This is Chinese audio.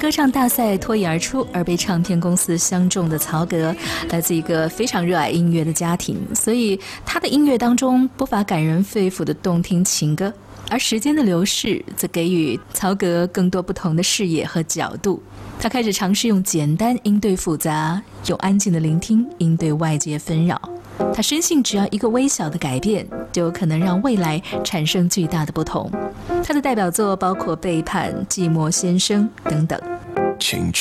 歌唱大赛脱颖而出而被唱片公司相中的曹格，来自一个非常热爱音乐的家庭，所以他的音乐当中不乏感人肺腑的动听情歌。而时间的流逝则给予曹格更多不同的视野和角度，他开始尝试用简单应对复杂，用安静的聆听应对外界纷扰。他深信只要一个微小的改变，就有可能让未来产生巨大的不同。他的代表作包括《背叛》《寂寞先生》等等。